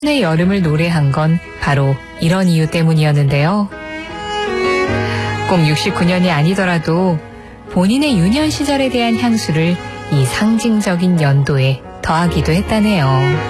의 여름을 노래한 건 바로 이런 이유 때문이었는데요. 꼭 69년이 아니더라도 본인의 유년 시절에 대한 향수를 이 상징적인 연도에 더하기도 했다네요.